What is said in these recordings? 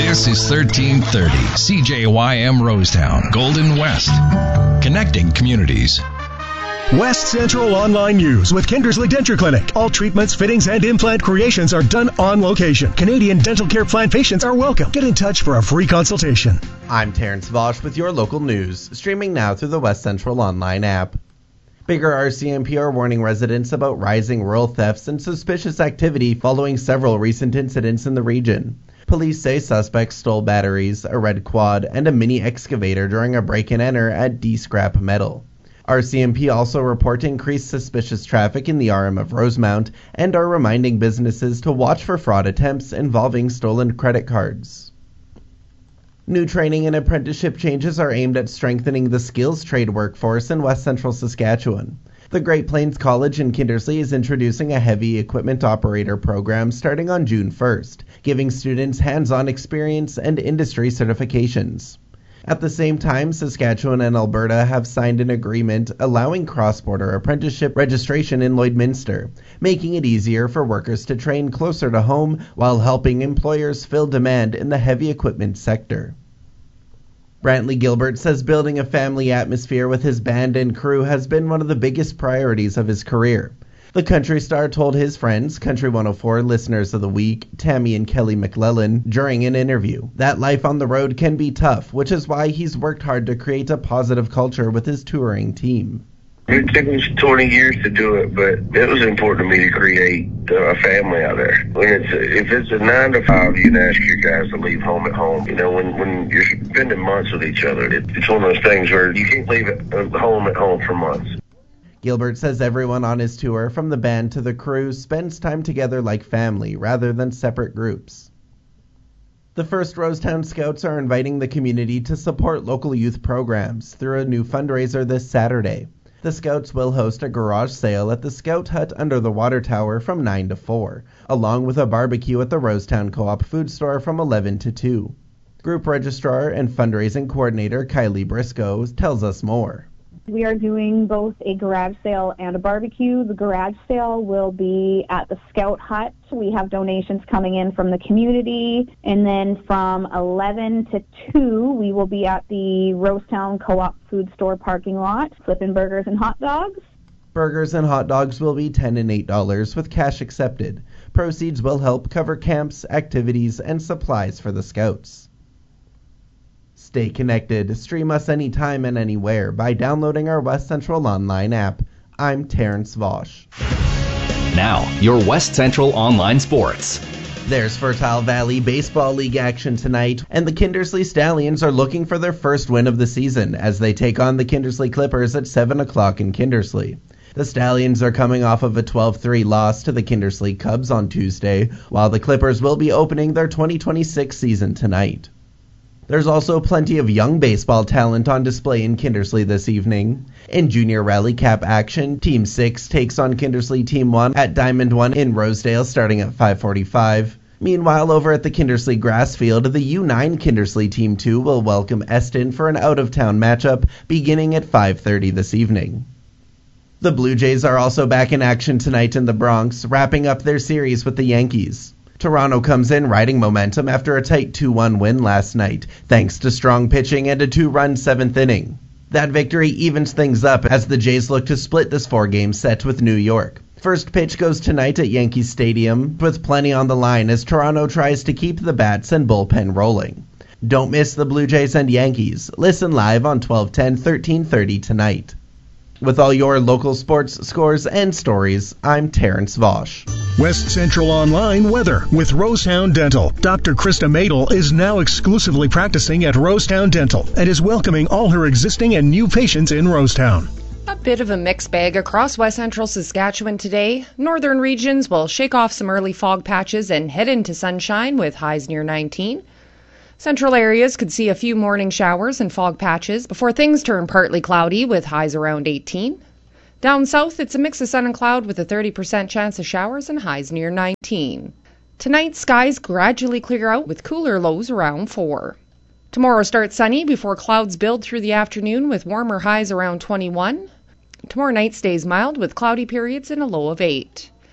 This is 1330 CJYM Rosetown, Golden West. Connecting communities. West Central Online News with Kindersley Denture Clinic. All treatments, fittings, and implant creations are done on location. Canadian dental care plan patients are welcome. Get in touch for a free consultation. I'm Terrence Vosch with your local news, streaming now through the West Central Online app. Bigger RCMP are warning residents about rising rural thefts and suspicious activity following several recent incidents in the region. Police say suspects stole batteries, a red quad, and a mini excavator during a break-and-enter at D-Scrap Metal. RCMP also report increased suspicious traffic in the RM of Rosemount and are reminding businesses to watch for fraud attempts involving stolen credit cards. New training and apprenticeship changes are aimed at strengthening the skills trade workforce in West Central Saskatchewan. The Great Plains College in Kindersley is introducing a heavy equipment operator program starting on June 1st, giving students hands-on experience and industry certifications. At the same time, Saskatchewan and Alberta have signed an agreement allowing cross-border apprenticeship registration in Lloydminster, making it easier for workers to train closer to home while helping employers fill demand in the heavy equipment sector. Brantley Gilbert says building a family atmosphere with his band and crew has been one of the biggest priorities of his career. The country star told his friends, Country 104 listeners of the week, Tammy and Kelly McLellan, during an interview, that life on the road can be tough, which is why he's worked hard to create a positive culture with his touring team. It took me 20 years to do it, but it was important to me to create a family out there. If it's a 9 to 5, you'd ask your guys to leave home at home. You know, when you're spending months with each other, it's one of those things where you can't leave it home at home for months. Gilbert says everyone on his tour, from the band to the crew, spends time together like family rather than separate groups. The First Rosetown Scouts are inviting the community to support local youth programs through a new fundraiser this Saturday. The Scouts will host a garage sale at the Scout Hut under the water tower from 9 to 4, along with a barbecue at the Rosetown Co-op food store from 11 to 2. Group Registrar and Fundraising Coordinator Kylie Briscoe tells us more. We are doing both a garage sale and a barbecue. The garage sale will be at the Scout Hut. We have donations coming in from the community. And then from 11 to 2, we will be at the Rosetown Co-op food store parking lot, flipping burgers and hot dogs. Burgers and hot dogs will be $10 and $8 with cash accepted. Proceeds will help cover camps, activities, and supplies for the Scouts. Stay connected. Stream us anytime and anywhere by downloading our West Central Online app. I'm Terrence Vosch. Now, your West Central Online Sports. There's Fertile Valley Baseball League action tonight, and the Kindersley Stallions are looking for their first win of the season as they take on the Kindersley Clippers at 7 o'clock in Kindersley. The Stallions are coming off of a 12-3 loss to the Kindersley Cubs on Tuesday, while the Clippers will be opening their 2026 season tonight. There's also plenty of young baseball talent on display in Kindersley this evening. In Junior Rally Cap action, Team 6 takes on Kindersley Team 1 at Diamond 1 in Rosedale starting at 5:45. Meanwhile, over at the Kindersley Grass Field, the U9 Kindersley Team 2 will welcome Eston for an out-of-town matchup beginning at 5:30 this evening. The Blue Jays are also back in action tonight in the Bronx, wrapping up their series with the Yankees. Toronto comes in riding momentum after a tight 2-1 win last night, thanks to strong pitching and a 2-run 7th inning. That victory evens things up as the Jays look to split this 4-game set with New York. First pitch goes tonight at Yankee Stadium, with plenty on the line as Toronto tries to keep the bats and bullpen rolling. Don't miss the Blue Jays and Yankees. Listen live on 1210, 1330 tonight. With all your local sports scores and stories, I'm Terrence Vosch. West Central Online weather with Rosetown Dental. Dr. Krista Madel is now exclusively practicing at Rosetown Dental and is welcoming all her existing and new patients in Rosetown. A bit of a mixed bag across West Central Saskatchewan today. Northern regions will shake off some early fog patches and head into sunshine with highs near 19. Central areas could see a few morning showers and fog patches before things turn partly cloudy with highs around 18. Down south, it's a mix of sun and cloud with a 30% chance of showers and highs near 19. Tonight, skies gradually clear out with cooler lows around 4. Tomorrow starts sunny before clouds build through the afternoon with warmer highs around 21. Tomorrow night stays mild with cloudy periods and a low of 8.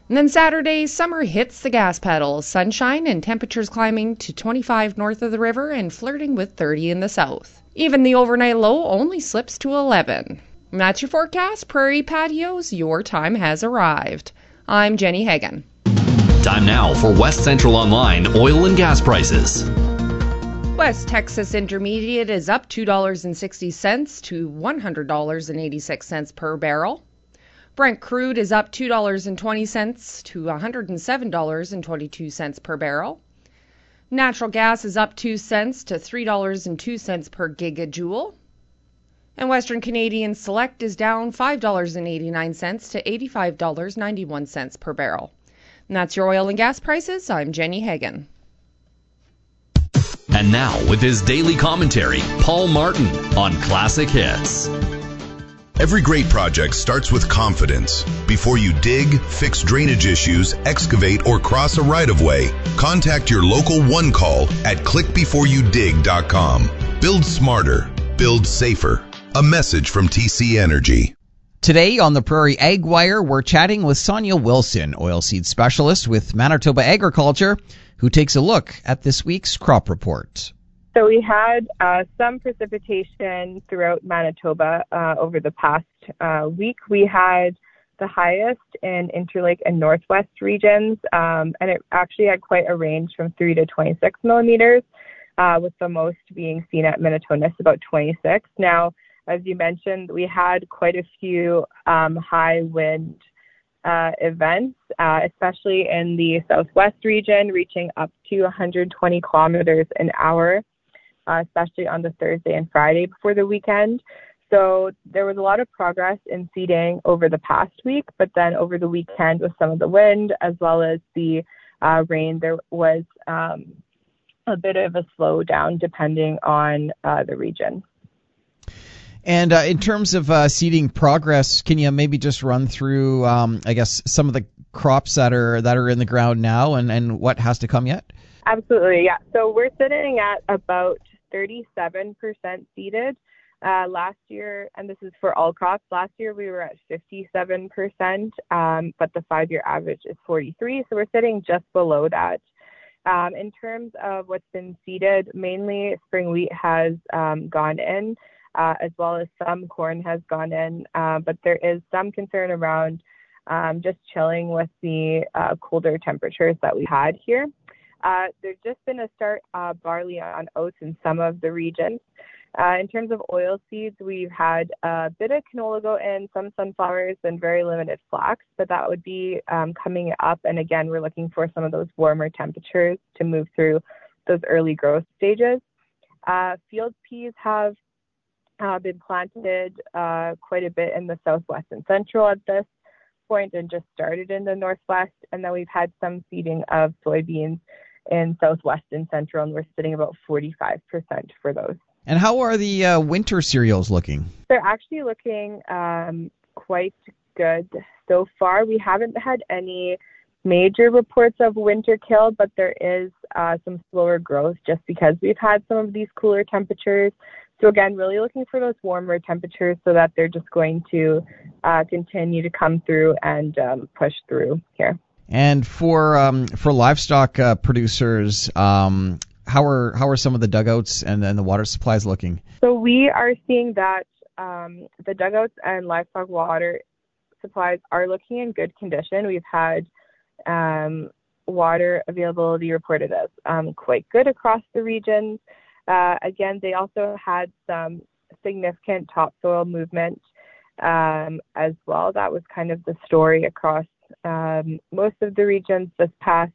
And then Saturday, summer hits the gas pedal. Sunshine and temperatures climbing to 25 north of the river and flirting with 30 in the south. Even the overnight low only slips to 11. And that's your forecast. Prairie Patios, your time has arrived. I'm Jenny Hagan. Time now for West Central Online oil and gas prices. West Texas Intermediate is up $2.60 to $100.86 per barrel. Brent crude is up $2.20 to $107.22 per barrel. Natural gas is up 2 cents to $3.02 per gigajoule. And Western Canadian Select is down $5.89 to $85.91 per barrel. And that's your oil and gas prices. I'm Jenny Hagan. And now, with his daily commentary, Paul Martin on Classic Hits. Every great project starts with confidence. Before you dig, fix drainage issues, excavate, or cross a right-of-way, contact your local One Call at clickbeforeyoudig.com. Build smarter. Build safer. A message from TC Energy. Today on the Prairie Ag Wire, we're chatting with Sonia Wilson, oilseed specialist with Manitoba Agriculture, who takes a look at this week's crop report. So we had some precipitation throughout Manitoba over the past week. We had the highest in Interlake and Northwest regions, and it actually had quite a range from 3 to 26 millimeters, with the most being seen at Minnetonka, about 26. Now, as you mentioned, we had quite a few high wind events, especially in the Southwest region, reaching up to 120 kilometers an hour. Especially on the Thursday and Friday before the weekend. So there was a lot of progress in seeding over the past week, but then over the weekend with some of the wind as well as the rain, there was a bit of a slowdown depending on the region. And in terms of seeding progress, can you maybe just run through, I guess, some of the crops that are in the ground now and what has to come yet? Absolutely, yeah. So we're sitting at about 37% seeded. Last year, and this is for all crops, last year we were at 57%, but the 5-year average is 43%, so we're sitting just below that. In terms of what's been seeded, mainly spring wheat has gone in, as well as some corn has gone in, but there is some concern around just chilling with the colder temperatures that we had here. There's just been a start barley on oats in some of the regions. In terms of oil seeds, we've had a bit of canola go in, some sunflowers, and very limited flax, but that would be coming up. And again, we're looking for some of those warmer temperatures to move through those early growth stages. Field peas have been planted quite a bit in the Southwest and Central at this point and just started in the Northwest. And then we've had some seeding of soybeans in Southwest and Central, and we're sitting about 45% for those. And how are the winter cereals looking? They're actually looking quite good so far. We haven't had any major reports of winter kill, but there is some slower growth just because we've had some of these cooler temperatures. So again, really looking for those warmer temperatures so that they're just going to continue to come through and push through here. And for livestock producers, how are some of the dugouts and then the water supplies looking? So we are seeing that the dugouts and livestock water supplies are looking in good condition. We've had water availability reported as quite good across the regions. Again, they also had some significant topsoil movement as well. That was kind of the story across most of the regions this past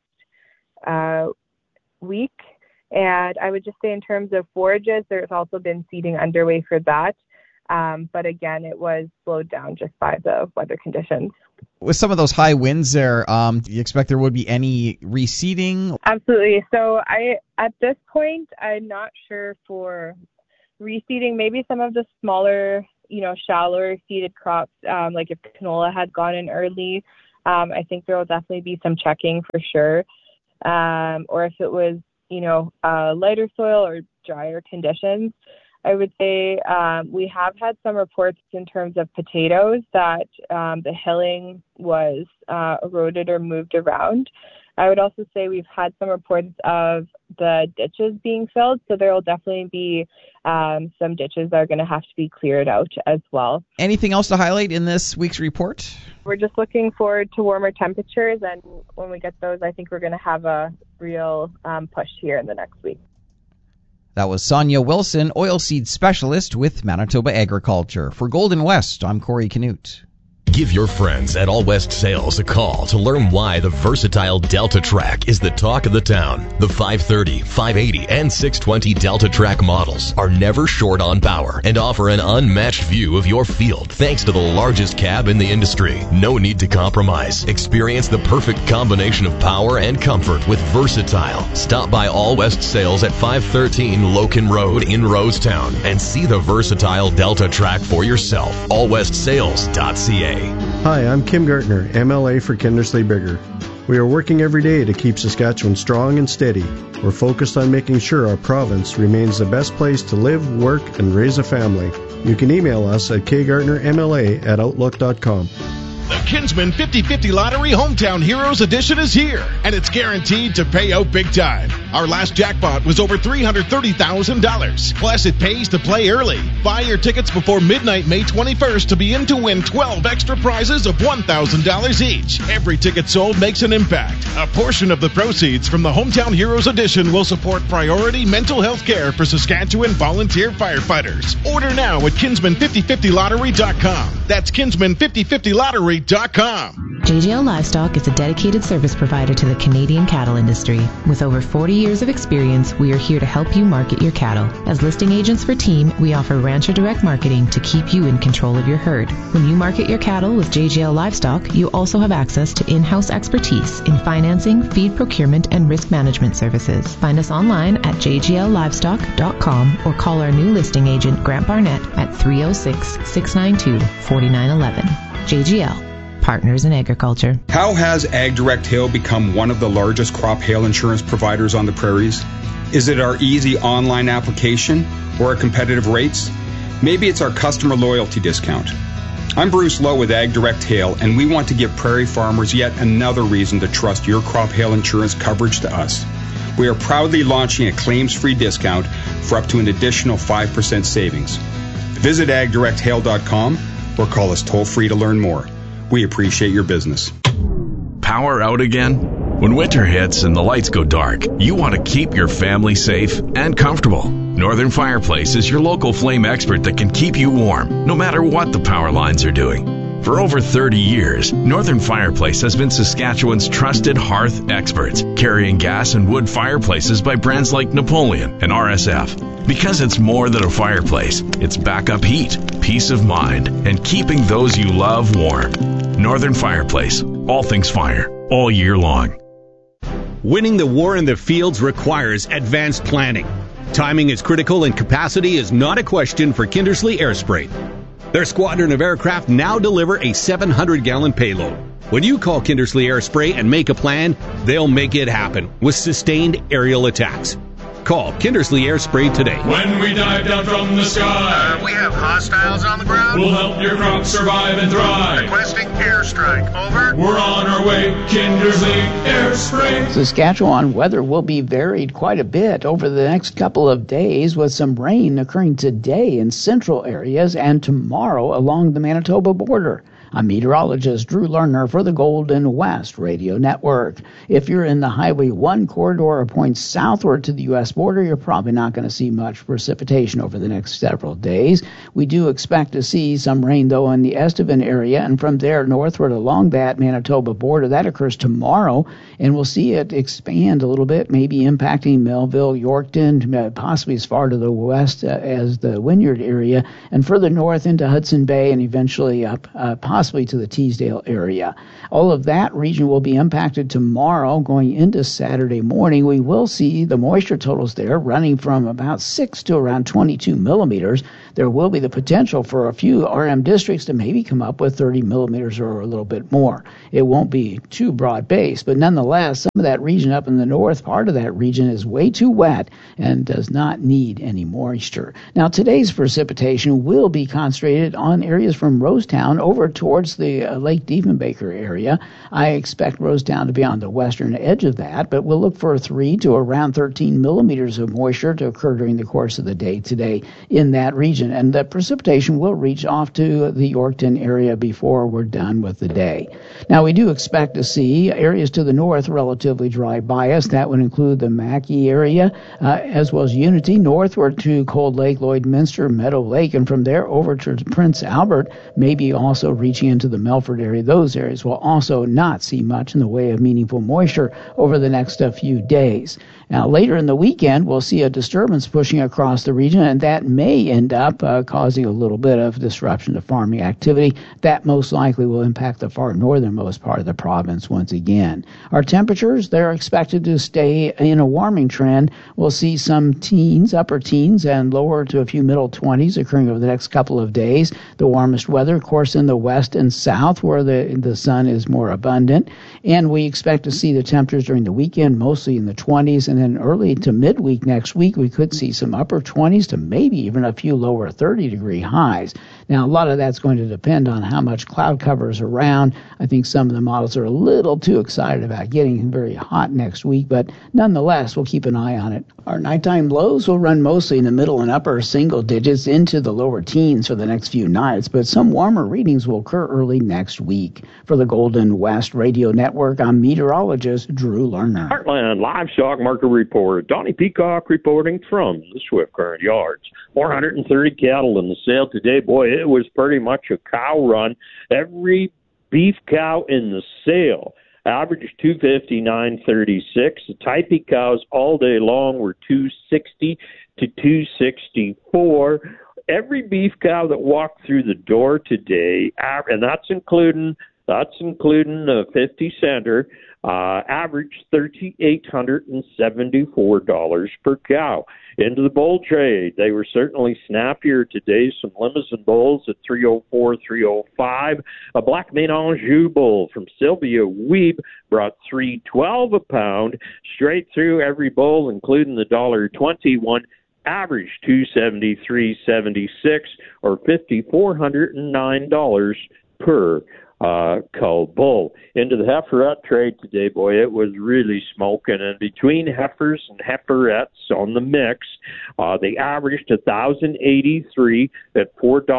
week. And I would just say in terms of forages, there's also been seeding underway for that. But again, it was slowed down just by the weather conditions. With some of those high winds there, do you expect there would be any reseeding? Absolutely. So at this point, I'm not sure for reseeding. Maybe some of the smaller, shallower seeded crops, like if canola had gone in early, I think there will definitely be some checking for sure. Or if it was, lighter soil or drier conditions, I would say we have had some reports in terms of potatoes that the hilling was eroded or moved around. I would also say we've had some reports of the ditches being filled, so there will definitely be some ditches that are going to have to be cleared out as well. Anything else to highlight in this week's report? We're just looking forward to warmer temperatures, and when we get those, I think we're going to have a real push here in the next week. That was Sonia Wilson, oilseed specialist with Manitoba Agriculture. For Golden West, I'm Corey Canute. Give your friends at All West Sales a call to learn why the versatile Delta Track is the talk of the town. The 530, 580, and 620 Delta Track models are never short on power and offer an unmatched view of your field thanks to the largest cab in the industry. No need to compromise. Experience the perfect combination of power and comfort with Versatile. Stop by All West Sales at 513 Loken Road in Rosetown and see the versatile Delta Track for yourself. allwestsales.ca. Hi, I'm Kim Gartner, MLA for Kindersley Bigger. We are working every day to keep Saskatchewan strong and steady. We're focused on making sure our province remains the best place to live, work, and raise a family. You can email us at kgartnermla@outlook.com. The Kinsman 50/50 Lottery Hometown Heroes Edition is here, and it's guaranteed to pay out big time. Our last jackpot was over $330,000. Plus, it pays to play early. Buy your tickets before midnight May 21st to be in to win 12 extra prizes of $1,000 each. Every ticket sold makes an impact. A portion of the proceeds from the Hometown Heroes Edition will support priority mental health care for Saskatchewan volunteer firefighters. Order now at Kinsman5050lottery.com. That's Kinsman5050lottery.com. JGL Livestock is a dedicated service provider to the Canadian cattle industry. With over 40 years of experience, we are here to help you market your cattle. As listing agents for Team, we offer Rancher Direct Marketing to keep you in control of your herd. When you market your cattle with JGL Livestock, you also have access to in-house expertise in financing, feed procurement, and risk management services. Find us online at jgllivestock.com or call our new listing agent, Grant Barnett, at 306-692-4911. JGL. Partners in Agriculture. How has AgDirect Hail become one of the largest crop hail insurance providers on the prairies? Is it our easy online application or our competitive rates? Maybe it's our customer loyalty discount. I'm Bruce Lowe with AgDirect Hail, and we want to give prairie farmers yet another reason to trust your crop hail insurance coverage to us. We are proudly launching a claims-free discount for up to an additional 5% savings. Visit agdirecthail.com or call us toll-free to learn more. We appreciate your business. Power out again? When winter hits and the lights go dark, you want to keep your family safe and comfortable. Northern Fireplace is your local flame expert that can keep you warm, no matter what the power lines are doing. For over 30 years, Northern Fireplace has been Saskatchewan's trusted hearth experts, carrying gas and wood fireplaces by brands like Napoleon and RSF. Because it's more than a fireplace, it's backup heat, peace of mind, and keeping those you love warm. Northern Fireplace, all things fire, all year long. Winning the war in the fields requires advanced planning. Timing is critical and capacity is not a question for Kindersley Airspray. Their squadron of aircraft now deliver a 700-gallon payload. When you call Kindersley Airspray and make a plan, they'll make it happen with sustained aerial attacks. Call Kindersley Airspray today. When we dive down from the sky, we have hostiles on the ground. We'll help your crops survive and thrive. Requesting airstrike. Over. We're on our way. Kindersley Airspray. Saskatchewan weather will be varied quite a bit over the next couple of days, with some rain occurring today in central areas and tomorrow along the Manitoba border. I'm meteorologist Drew Lerner for the Golden West Radio Network. If you're in the Highway 1 corridor or points southward to the U.S. border, you're probably not going to see much precipitation over the next several days. We do expect to see some rain, though, in the Estevan area, and from there northward along that Manitoba border. That occurs tomorrow, and we'll see it expand a little bit, maybe impacting Melville, Yorkton, possibly as far to the west as the Wynyard area, and further north into Hudson Bay, and eventually up possibly possibly to the Teesdale area. All of that region will be impacted tomorrow going into Saturday morning. We will see the moisture totals there running from about 6 to around 22 millimeters. There will be the potential for a few RM districts to maybe come up with 30 millimeters or a little bit more. It won't be too broad-based, but nonetheless, some of that region up in the north part of that region is way too wet and does not need any moisture. Now, today's precipitation will be concentrated on areas from Rosetown over towards the Lake Diefenbaker area. I expect Rosetown to be on the western edge of that, but we'll look for 3 to around 13 millimeters of moisture to occur during the course of the day today in that region. And the precipitation will reach off to the Yorkton area before we're done with the day. Now, we do expect to see areas to the north relatively dry bias. That would include the Mackay area, as well as Unity, northward to Cold Lake, Lloydminster, Meadow Lake, and from there over to Prince Albert, maybe also reaching into the Melford area. Those areas will also not see much in the way of meaningful moisture over the next few days. Now, later in the weekend, we'll see a disturbance pushing across the region, and that may end up causing a little bit of disruption to farming activity. That most likely will impact the far northernmost part of the province once again. Our temperatures, they're expected to stay in a warming trend. We'll see some teens, upper teens, and lower to a few middle 20s occurring over the next couple of days. The warmest weather, of course, in the west and south where the sun is more abundant. And we expect to see the temperatures during the weekend mostly in the 20s, and then early to midweek next week, we could see some upper 20s to maybe even a few lower 30-degree highs. Now, a lot of that's going to depend on how much cloud cover is around. I think some of the models are a little too excited about getting very hot next week, but nonetheless, we'll keep an eye on it. Our nighttime lows will run mostly in the middle and upper single digits into the lower teens for the next few nights, but some warmer readings will occur early next week. For the Golden West Radio Network, I'm meteorologist Drew Lerner. Heartland Livestock Market Report. Donnie Peacock reporting from the Swift Current Yards. 430 cattle in the sale today. Boy, it was pretty much a cow run. Every beef cow in the sale averaged 259.36. The Type cows all day long were 260 to 264. Every beef cow that walked through the door today, and that's including a 50 center, averaged $3,874 per cow. Into the bull trade, they were certainly snappier today. Some Limousin bulls at 304, 305. A black Maine Anjou bull from Sylvia Weeb brought $312 a pound. Straight through every bull, including the $1.21, averaged $273.76 or $5,409 per cull bull. Into the heiferette trade today, boy, it was really smoking. And between heifers and heiferettes on the mix, they averaged $1,083 at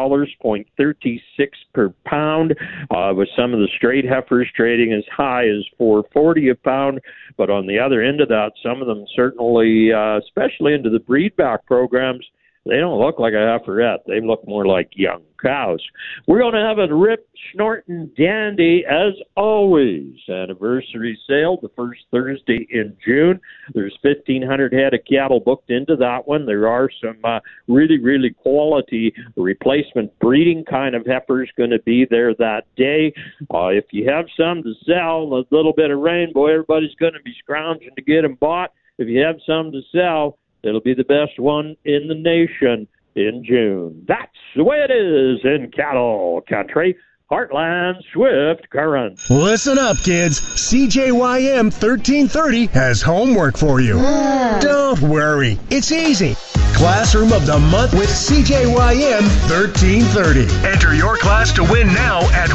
$4.36 per pound, with some of the straight heifers trading as high as $4.40 a pound. But on the other end of that, some of them certainly, especially into the breedback programs, they don't look like a heiferette. They look more like young cows. We're going to have a rip, snorting dandy, as always, anniversary sale the first Thursday in June. There's 1,500 head of cattle booked into that one. There are some really, really quality replacement breeding kind of heifers going to be there that day. If you have some to sell, a little bit of rain, boy, everybody's going to be scrounging to get them bought. If you have some to sell, it'll be the best one in the nation in June. That's the way it is in cattle country. Heartland Swift Current. Listen up, kids. CJYM 1330 has homework for you. Don't worry. It's easy. Classroom of the Month with CJYM 1330. Enter your class to win now at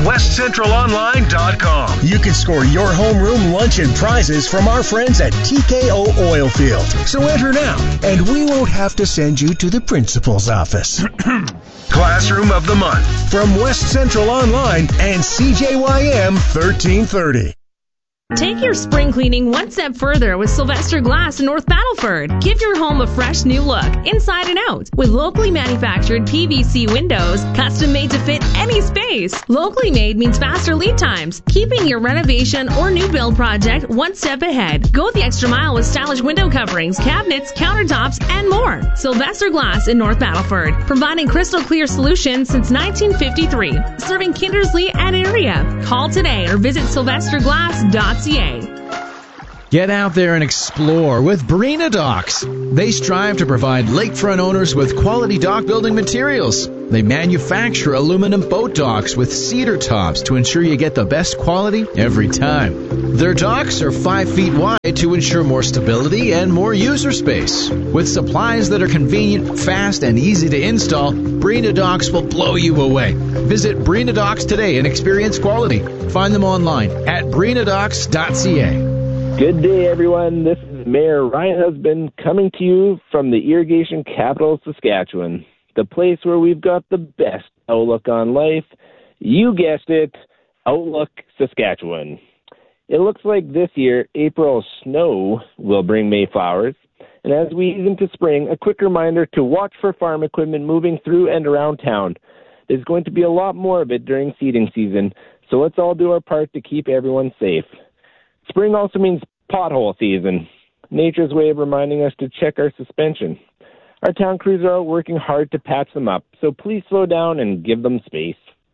westcentralonline.com. You can score your homeroom lunch and prizes from our friends at TKO Oilfield. So enter now, and we won't have to send you to the principal's office. Classroom of the Month from West Central Online and CJYM 1330. Take your spring cleaning one step further with Sylvester Glass in North Battleford. Give your home a fresh new look, inside and out, with locally manufactured PVC windows, custom made to fit any space. Locally made means faster lead times, keeping your renovation or new build project one step ahead. Go the extra mile with stylish window coverings, cabinets, countertops, and more. Sylvester Glass in North Battleford, providing crystal clear solutions since 1953, serving Kindersley and Met area. Call today or visit sylvesterglass.ca. Get out there and explore with Barina Docks. They strive to provide lakefront owners with quality dock building materials. They manufacture aluminum boat docks with cedar tops to ensure you get the best quality every time. Their docks are 5 feet wide to ensure more stability and more user space. With supplies that are convenient, fast, and easy to install, Barina Docks will blow you away. Visit Barina Docks today and experience quality. Find them online at barinadocks.ca. Good day, everyone. This is Mayor Ryan Husband coming to you from the irrigation capital of Saskatchewan, the place where we've got the best outlook on life. You guessed it, Outlook Saskatchewan. It looks like this year, April snow will bring May flowers. And as we ease into spring, a quick reminder to watch for farm equipment moving through and around town. There's going to be a lot more of it during seeding season, so let's all do our part to keep everyone safe. Spring also means pothole season, nature's way of reminding us to check our suspension. Our town crews are out working hard to patch them up, so please slow down and give them space.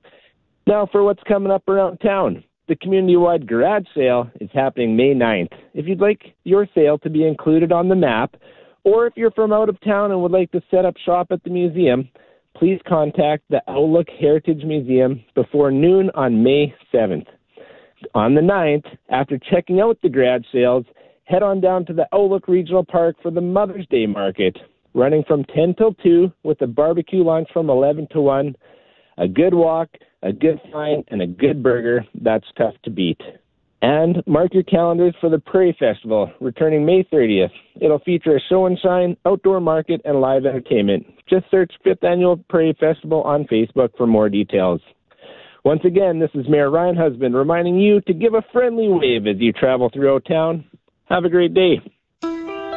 Now for what's coming up around town. The community-wide garage sale is happening May 9th. If you'd like your sale to be included on the map, or if you're from out of town and would like to set up shop at the museum, please contact the Outlook Heritage Museum before noon on May 7th. On the 9th, after checking out the garage sales, head on down to the Outlook Regional Park for the Mother's Day Market, running from 10 till 2 with a barbecue lunch from 11 to 1. A good walk, a good find, and a good burger. That's tough to beat. And mark your calendars for the Prairie Festival, returning May 30th. It'll feature a show and shine, outdoor market, and live entertainment. Just search 5th Annual Prairie Festival on Facebook for more details. Once again, this is Mayor Ryan Husband reminding you to give a friendly wave as you travel throughout town. Have a great day.